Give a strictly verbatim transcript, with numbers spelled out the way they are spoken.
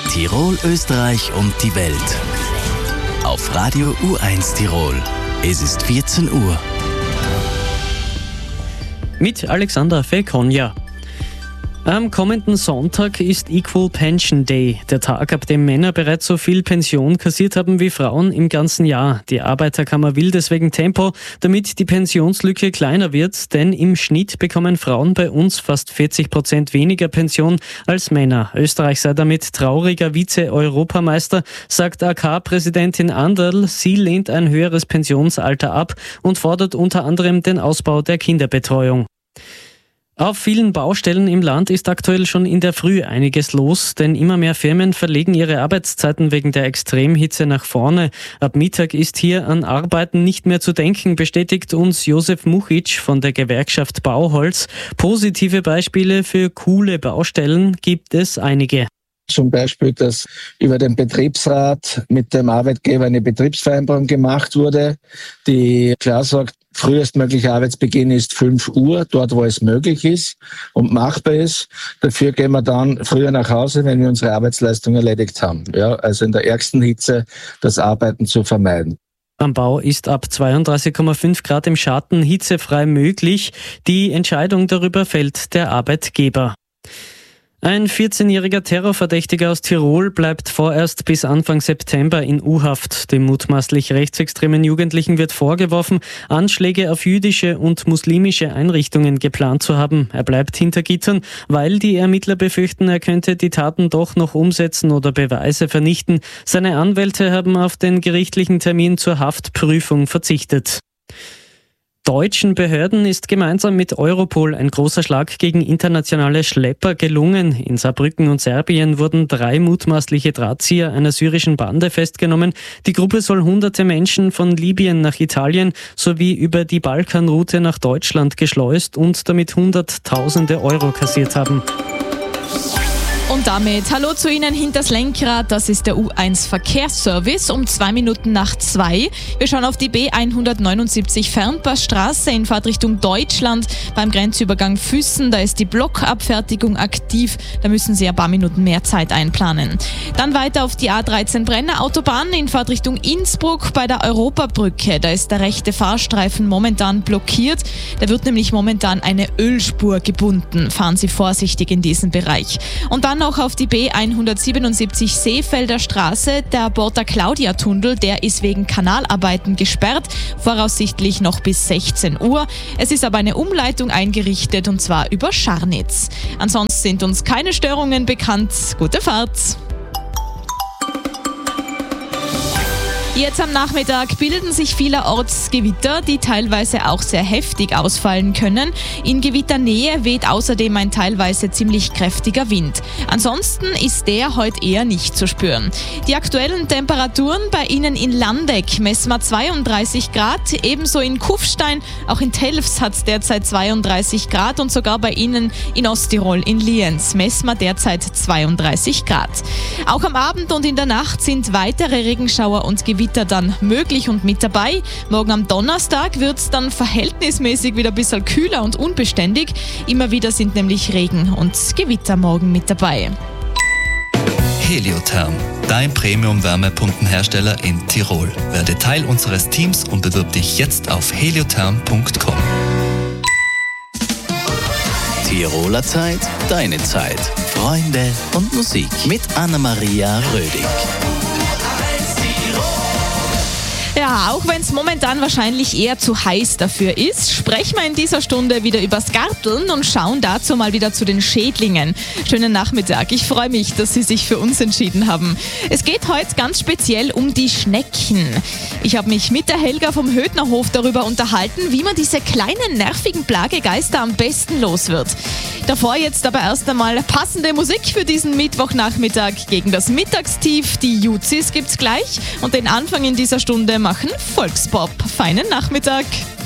Tirol, Österreich und die Welt. Auf Radio U eins Tirol. Es ist vierzehn Uhr. Mit Alexander Felkonja. Am kommenden Sonntag ist Equal Pension Day, der Tag, ab dem Männer bereits so viel Pension kassiert haben wie Frauen im ganzen Jahr. Die Arbeiterkammer will deswegen Tempo, damit die Pensionslücke kleiner wird, denn im Schnitt bekommen Frauen bei uns fast vierzig Prozent weniger Pension als Männer. Österreich sei damit trauriger Vize-Europameister, sagt A K-Präsidentin Anderl. Sie lehnt ein höheres Pensionsalter ab und fordert unter anderem den Ausbau der Kinderbetreuung. Auf vielen Baustellen im Land ist aktuell schon in der Früh einiges los, denn immer mehr Firmen verlegen ihre Arbeitszeiten wegen der Extremhitze nach vorne. Ab Mittag ist hier an Arbeiten nicht mehr zu denken, bestätigt uns Josef Muchic von der Gewerkschaft Bauholz. Positive Beispiele für coole Baustellen gibt es einige. Zum Beispiel, dass über den Betriebsrat mit dem Arbeitgeber eine Betriebsvereinbarung gemacht wurde, die klar sagt, frühestmöglicher Arbeitsbeginn ist fünf Uhr, dort wo es möglich ist und machbar ist. Dafür gehen wir dann früher nach Hause, wenn wir unsere Arbeitsleistung erledigt haben. Ja, also in der ärgsten Hitze das Arbeiten zu vermeiden. Am Bau ist ab zweiunddreißig Komma fünf Grad im Schatten hitzefrei möglich. Die Entscheidung darüber fällt der Arbeitgeber. Ein vierzehnjähriger Terrorverdächtiger aus Tirol bleibt vorerst bis Anfang September in U-Haft. Dem mutmaßlich rechtsextremen Jugendlichen wird vorgeworfen, Anschläge auf jüdische und muslimische Einrichtungen geplant zu haben. Er bleibt hinter Gittern, weil die Ermittler befürchten, er könnte die Taten doch noch umsetzen oder Beweise vernichten. Seine Anwälte haben auf den gerichtlichen Termin zur Haftprüfung verzichtet. Deutschen Behörden ist gemeinsam mit Europol ein großer Schlag gegen internationale Schlepper gelungen. In Saarbrücken und Serbien wurden drei mutmaßliche Drahtzieher einer syrischen Bande festgenommen. Die Gruppe soll hunderte Menschen von Libyen nach Italien sowie über die Balkanroute nach Deutschland geschleust und damit Hunderttausende Euro kassiert haben. Und damit hallo zu Ihnen hinters Lenkrad, das ist der U eins Verkehrsservice um zwei Minuten nach zwei. Wir schauen auf die B hundertneunundsiebzig Fernpassstraße in Fahrtrichtung Deutschland beim Grenzübergang Füssen. Da ist die Blockabfertigung aktiv, da müssen Sie ein paar Minuten mehr Zeit einplanen. Dann weiter auf die A dreizehn Brenner Autobahn in Fahrtrichtung Innsbruck bei der Europabrücke. Da ist der rechte Fahrstreifen momentan blockiert, da wird nämlich momentan eine Ölspur gebunden. Fahren Sie vorsichtig in diesen Bereich. Und dann noch auf die B hundertsiebenundsiebzig Seefelder Straße, der Porta-Claudia-Tunnel, der ist wegen Kanalarbeiten gesperrt, voraussichtlich noch bis sechzehn Uhr. Es ist aber eine Umleitung eingerichtet und zwar über Scharnitz. Ansonsten sind uns keine Störungen bekannt. Gute Fahrt! Jetzt am Nachmittag bilden sich vielerorts Gewitter, die teilweise auch sehr heftig ausfallen können. In Gewitternähe weht außerdem ein teilweise ziemlich kräftiger Wind. Ansonsten ist der heute eher nicht zu spüren. Die aktuellen Temperaturen bei Ihnen in Landeck messen wir zweiunddreißig Grad, ebenso in Kufstein, auch in Telfs hat es derzeit zweiunddreißig Grad und sogar bei Ihnen in Osttirol in Lienz messen wir derzeit zweiunddreißig Grad. Auch am Abend und in der Nacht sind weitere Regenschauer und Gewitter dann möglich und mit dabei. Morgen am Donnerstag wird es dann verhältnismäßig wieder ein bisschen kühler und unbeständig. Immer wieder sind nämlich Regen und Gewitter morgen mit dabei. Heliotherm, dein Premium-Wärmepumpenhersteller in Tirol. Werde Teil unseres Teams und bewirb dich jetzt auf heliotherm punkt com. Tiroler Zeit, deine Zeit. Freunde und Musik mit Anna-Maria Rödig. Ja, auch wenn es momentan wahrscheinlich eher zu heiß dafür ist, sprechen wir in dieser Stunde wieder übers Garteln und schauen dazu mal wieder zu den Schädlingen. Schönen Nachmittag, ich freue mich, dass Sie sich für uns entschieden haben. Es geht heute ganz speziell um die Schnecken. Ich habe mich mit der Helga vom Hödnerhof darüber unterhalten, wie man diese kleinen nervigen Plagegeister am besten los wird. Davor jetzt aber erst einmal passende Musik für diesen Mittwochnachmittag gegen das Mittagstief. Die Juzis gibt's gleich und den Anfang in dieser Stunde machen Volkspop. Feinen Nachmittag!